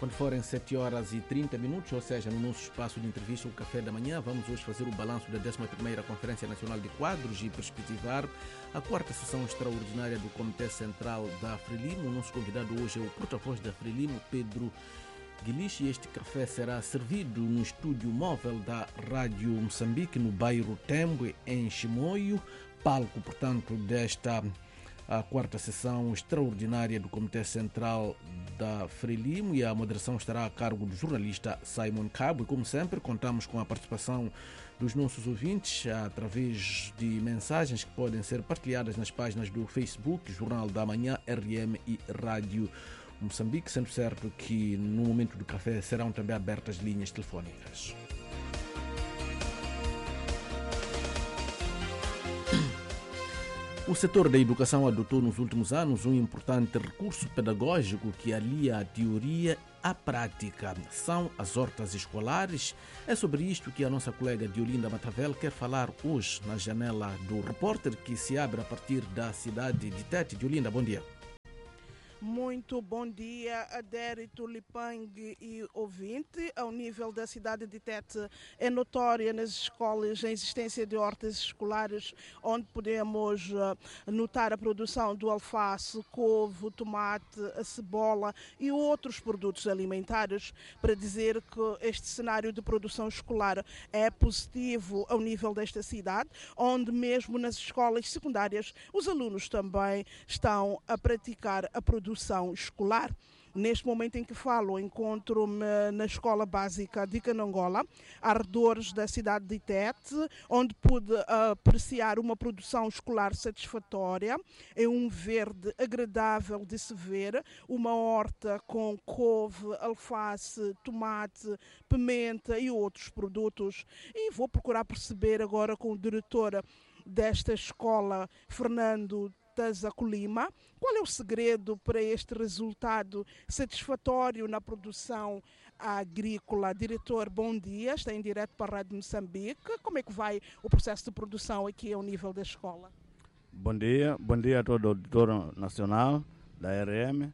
Quando forem 7 horas e 30 minutos, ou seja, no nosso espaço de entrevista, o Café da Manhã, vamos hoje fazer o balanço da 11ª Conferência Nacional de Quadros e perspectivar a 4ª sessão extraordinária do Comitê Central da Frelimo. O nosso convidado hoje é o porta-voz da Frelimo, Pedro Guilish. Este café será servido no estúdio móvel da Rádio Moçambique, no bairro Tembwe, em Chimoio, palco, portanto, desta a 4ª sessão extraordinária do Comitê Central da Frelimo, e a moderação estará a cargo do jornalista Simon Cabo. E como sempre, contamos com a participação dos nossos ouvintes através de mensagens que podem ser partilhadas nas páginas do Facebook, Jornal da Manhã, RM e Rádio Moçambique, sendo certo que no momento do café serão também abertas linhas telefónicas. O setor da educação adotou nos últimos anos um importante recurso pedagógico que alia a teoria à prática. São as hortas escolares. É sobre isto que a nossa colega Diolinda Matavel quer falar hoje na janela do repórter, que se abre a partir da cidade de Tete. Diolinda, bom dia. Muito bom dia, Adérito Lipang e ouvinte. Ao nível da cidade de Tete, é notória nas escolas a existência de hortas escolares, onde podemos notar a produção do alface, couve, tomate, a cebola e outros produtos alimentares, para dizer que este cenário de produção escolar é positivo ao nível desta cidade, onde mesmo nas escolas secundárias os alunos também estão a praticar a produção escolar. Neste momento em que falo, encontro-me na Escola Básica de Canangola, arredores da cidade de Tete, onde pude apreciar uma produção escolar satisfatória. É um verde agradável de se ver, uma horta com couve, alface, tomate, pimenta e outros produtos. E vou procurar perceber agora com o diretor desta escola, Fernando Taza Colima, qual é o segredo para este resultado satisfatório na produção agrícola. Diretor, bom dia, está em direto para a Rádio Moçambique. Como é que vai o processo de produção aqui ao nível da escola? Bom dia a todo o auditório nacional da RM.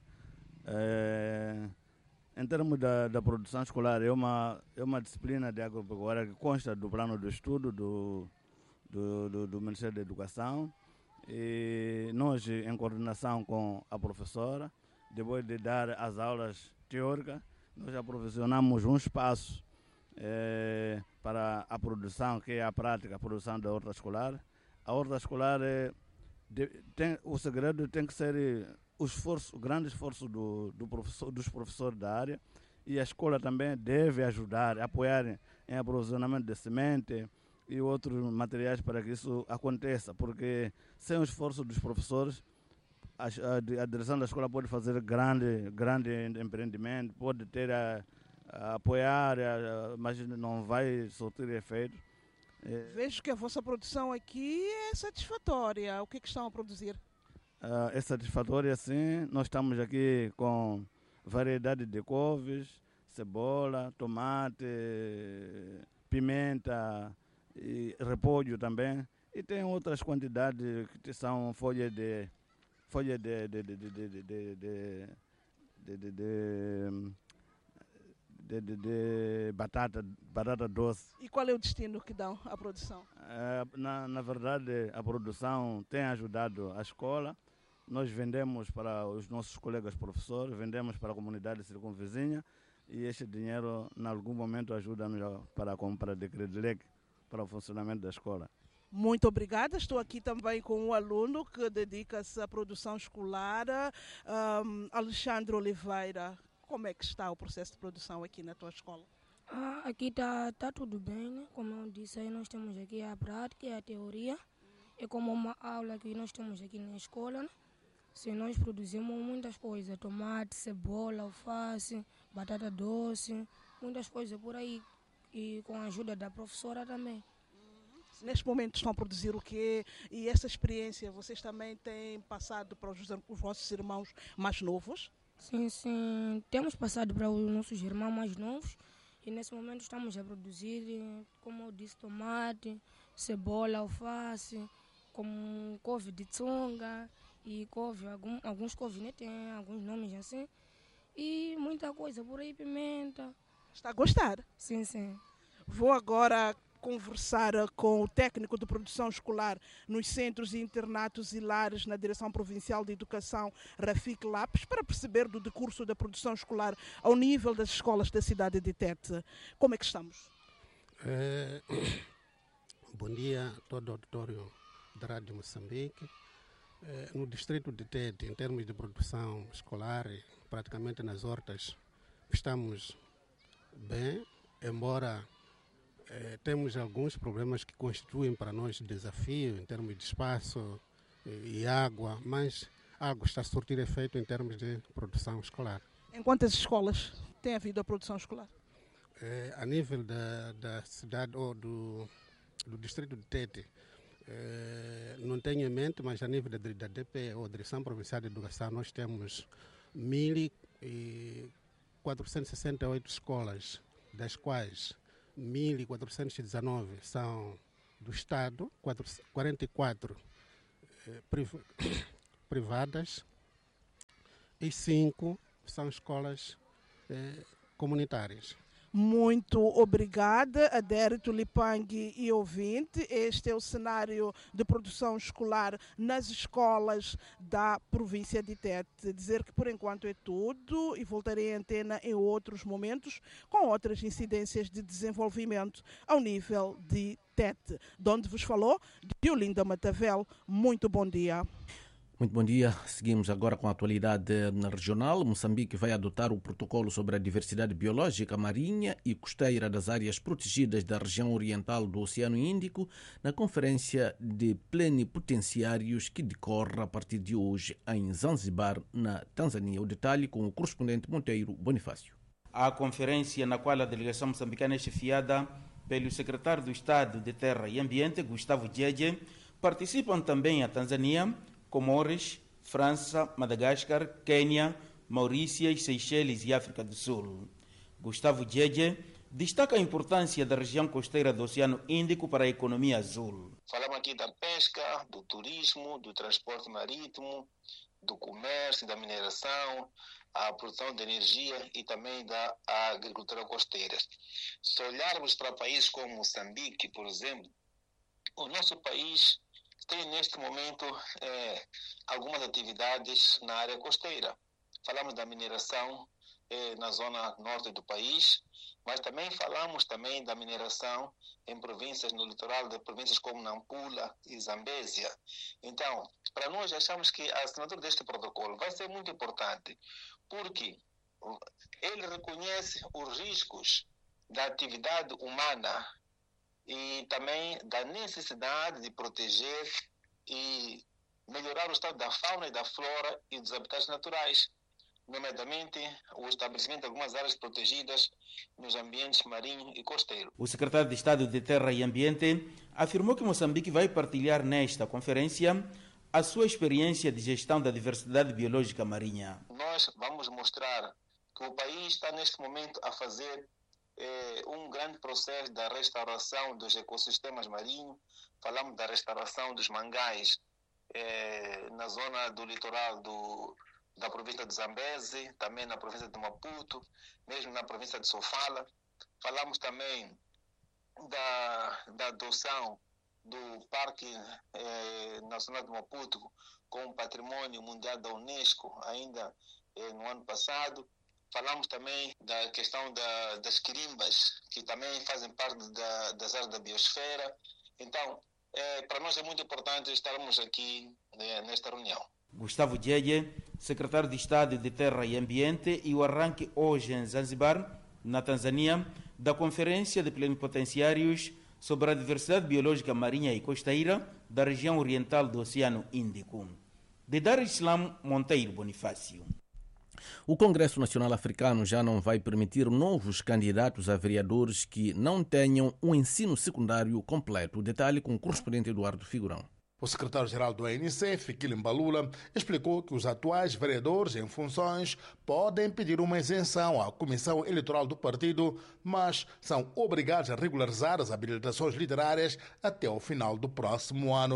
Em termos da produção escolar, é uma disciplina de agropecuária que consta do plano de estudo do Ministério da Educação. E nós, em coordenação com a professora, depois de dar as aulas teóricas, nós aprovisionamos um espaço para a produção, que é a prática, a produção da horta escolar. A horta escolar, o segredo tem que ser o grande esforço dos professores da área, e a escola também deve ajudar, apoiar em aprovisionamento de semente e outros materiais para que isso aconteça, porque sem o esforço dos professores, a direção da escola pode fazer grande empreendimento, pode ter a apoiar, mas não vai surtir efeito. Vejo que a vossa produção aqui é satisfatória. O que é que estão a produzir? É satisfatória, sim. Nós estamos aqui com variedade de couves, cebola, tomate, pimenta, e repolho também, e tem outras quantidades que são folhas de batata doce. E qual é o destino que dão à produção? Na verdade, a produção tem ajudado a escola. Nós vendemos para os nossos colegas professores, vendemos para a comunidade circunvizinha, e este dinheiro, em algum momento, ajuda-nos para a compra de credileque para o funcionamento da escola. Muito obrigada. Estou aqui também com um aluno que dedica-se à produção escolar, Alexandre Oliveira. Como é que está o processo de produção aqui na tua escola? Aqui está tudo bem, né? Como eu disse, aí nós temos aqui a prática e a teoria. É como uma aula que nós temos aqui na escola, né? Se nós produzimos muitas coisas, tomate, cebola, alface, batata doce, muitas coisas por aí. E com a ajuda da professora também. Neste momento estão a produzir o quê? E essa experiência vocês também têm passado para os vossos irmãos mais novos? Sim. Temos passado para os nossos irmãos mais novos. E nesse momento estamos a produzir, como eu disse, tomate, cebola, alface, como couve de tsonga e couve, alguns couves, né, tem alguns nomes assim. e muita coisa por aí, pimenta. Está a gostar? Sim, sim. Vou agora conversar com o técnico de produção escolar nos centros e internatos e lares na Direção Provincial de Educação, Rafik Lapes, para perceber do decurso da produção escolar ao nível das escolas da cidade de Tete. Como é que estamos? Bom dia a todo o auditório da Rádio Moçambique. No distrito de Tete, em termos de produção escolar, praticamente nas hortas, estamos bem, embora temos alguns problemas que constituem para nós desafio em termos de espaço e água, mas a água está a surtir efeito em termos de produção escolar. Em quantas escolas tem havido a produção escolar? A nível da cidade ou do distrito de Tete, não tenho em mente, mas a nível da DP, ou Direção Provincial de Educação, nós temos 1.468 escolas, das quais 1.419 são do Estado, 44 privadas e 5 são escolas comunitárias. Muito obrigada, Adérito Lipang e ouvinte. Este é o cenário de produção escolar nas escolas da província de Tete. Dizer que por enquanto é tudo e voltarei à antena em outros momentos com outras incidências de desenvolvimento ao nível de Tete. De onde vos falou, Diolinda Matavel. Muito bom dia. Muito bom dia. Seguimos agora com a atualidade regional. Moçambique vai adotar o protocolo sobre a diversidade biológica marinha e costeira das áreas protegidas da região oriental do Oceano Índico na Conferência de Plenipotenciários que decorre a partir de hoje em Zanzibar, na Tanzânia. O detalhe com o correspondente Monteiro Bonifácio. A conferência, na qual a delegação moçambicana é chefiada pelo secretário do Estado de Terra e Ambiente, Gustavo Djedje, participam também a Tanzânia, Comores, França, Madagascar, Quênia, Maurícias, Seychelles e África do Sul. Gustavo Djedje destaca a importância da região costeira do Oceano Índico para a economia azul. Falamos aqui da pesca, do turismo, do transporte marítimo, do comércio, da mineração, a produção de energia e também da agricultura costeira. Se olharmos para países como Moçambique, por exemplo, o nosso país tem neste momento algumas atividades na área costeira. Falamos da mineração na zona norte do país, mas também falamos da mineração em províncias no litoral de províncias como Nampula e Zambésia. Então, para nós achamos que a assinatura deste protocolo vai ser muito importante, porque ele reconhece os riscos da atividade humana e também da necessidade de proteger e melhorar o estado da fauna e da flora e dos habitats naturais, nomeadamente o estabelecimento de algumas áreas protegidas nos ambientes marinho e costeiro. O secretário de Estado de Terra e Ambiente afirmou que Moçambique vai partilhar nesta conferência a sua experiência de gestão da diversidade biológica marinha. Nós vamos mostrar que o país está neste momento a fazer um grande processo da restauração dos ecossistemas marinhos. Falamos da restauração dos mangás na zona do litoral da província de Zambésia, também na província de Maputo, mesmo na província de Sofala. Falamos também da adoção do Parque Nacional de Maputo como Patrimônio Mundial da Unesco, ainda no ano passado. Falamos também da questão das quirimbas, que também fazem parte das áreas da biosfera. Então, para nós é muito importante estarmos aqui nesta reunião. Gustavo Djedje, secretário de Estado de Terra e Ambiente, e o arranque hoje em Zanzibar, na Tanzânia, da Conferência de Plenipotenciários sobre a Diversidade Biológica Marinha e Costeira da região oriental do Oceano Índico. De Dar es Salaam, Monteiro Bonifácio. O Congresso Nacional Africano já não vai permitir novos candidatos a vereadores que não tenham um ensino secundário completo. O detalhe com o correspondente Eduardo Figurão. O secretário-geral do ANC, Fikile Mbalula, explicou que os atuais vereadores em funções podem pedir uma isenção à Comissão Eleitoral do partido, mas são obrigados a regularizar as habilitações literárias até o final do próximo ano.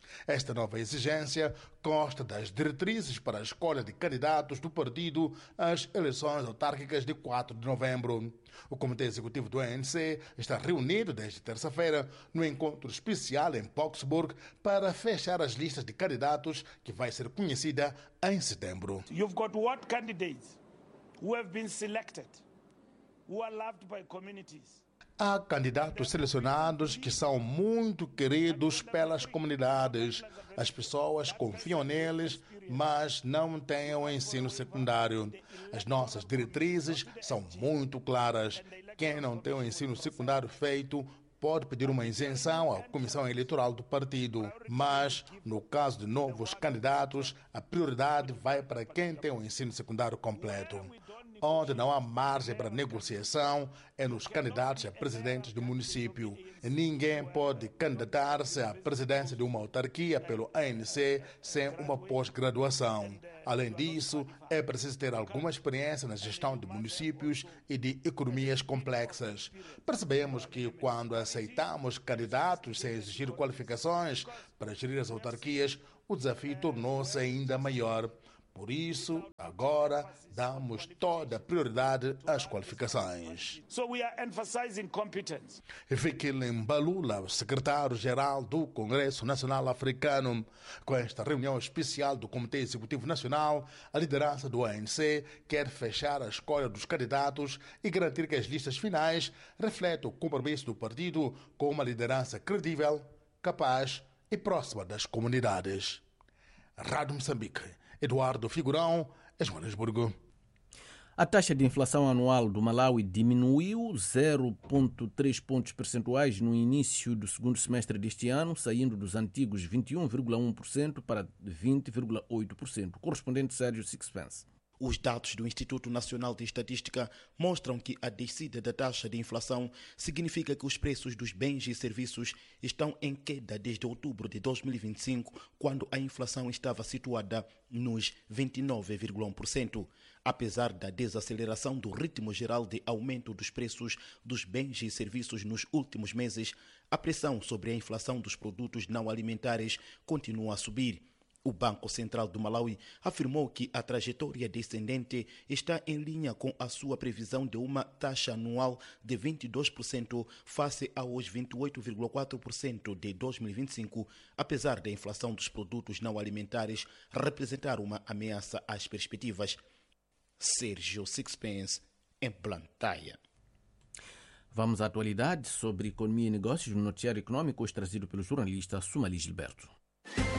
Esta nova exigência consta das diretrizes para a escolha de candidatos do partido às eleições autárquicas de 4 de novembro. O Comitê Executivo do ANC está reunido desde terça-feira no encontro especial em Boksburg para fechar as listas de candidatos que vai ser conhecida em setembro. You've got what candidates who have been selected, who are loved by communities. Há candidatos selecionados que são muito queridos pelas comunidades. As pessoas confiam neles, mas não têm o ensino secundário. As nossas diretrizes são muito claras. Quem não tem o ensino secundário feito pode pedir uma isenção à Comissão Eleitoral do partido. Mas, no caso de novos candidatos, a prioridade vai para quem tem o ensino secundário completo. Onde não há margem para negociação é nos candidatos a presidentes do município. Ninguém pode candidatar-se à presidência de uma autarquia pelo ANC sem uma pós-graduação. Além disso, é preciso ter alguma experiência na gestão de municípios e de economias complexas. Percebemos que quando aceitamos candidatos sem exigir qualificações para gerir as autarquias, o desafio tornou-se ainda maior. Por isso, agora damos toda a prioridade às qualificações. So we are emphasizing competence. Fikile Mbalula, secretário-geral do Congresso Nacional Africano. Com esta reunião especial do Comitê Executivo Nacional, a liderança do ANC quer fechar a escolha dos candidatos e garantir que as listas finais refletam o compromisso do partido com uma liderança credível, capaz e próxima das comunidades. Rádio Moçambique. Eduardo Figurão, Joanesburgo. A taxa de inflação anual do Malawi diminuiu 0,3 pontos percentuais no início do segundo semestre deste ano, saindo dos antigos 21,1% para 20,8%, correspondente Sérgio Sixpence. Os dados do Instituto Nacional de Estatística mostram que a descida da taxa de inflação significa que os preços dos bens e serviços estão em queda desde outubro de 2025, quando a inflação estava situada nos 29,1%. Apesar da desaceleração do ritmo geral de aumento dos preços dos bens e serviços nos últimos meses, a pressão sobre a inflação dos produtos não alimentares continua a subir. O Banco Central do Malawi afirmou que a trajetória descendente está em linha com a sua previsão de uma taxa anual de 22% face aos 28,4% de 2025, apesar da inflação dos produtos não alimentares representar uma ameaça às perspectivas. Sérgio Sixpence, em Blantyre. Vamos à atualidade sobre economia e negócios no noticiário econômico, hoje trazido pelo jornalista Sumali Gilberto.